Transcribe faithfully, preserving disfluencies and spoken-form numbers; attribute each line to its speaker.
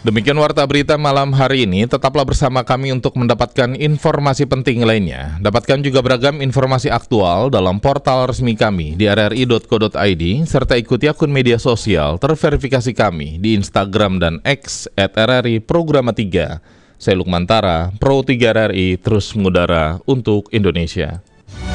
Speaker 1: Demikian warta berita malam hari ini. Tetaplah bersama kami untuk mendapatkan informasi penting lainnya. Dapatkan juga beragam informasi aktual dalam portal resmi kami di r r i dot co dot i d serta ikuti akun media sosial terverifikasi kami di Instagram dan X at r r i programa tiga. Saya Lukman Tara, Pro tiga R R I terus mengudara untuk Indonesia.